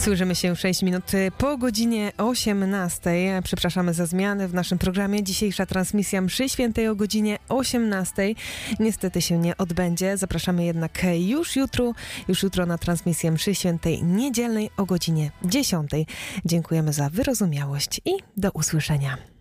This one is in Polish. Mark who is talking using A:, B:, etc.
A: Słyszymy się 6 minut po godzinie 18. Przepraszamy za zmiany w naszym programie. Dzisiejsza transmisja mszy świętej o godzinie 18. Niestety się nie odbędzie. Zapraszamy jednak już jutro na transmisję mszy świętej niedzielnej o godzinie 10. Dziękujemy za wyrozumiałość i do usłyszenia.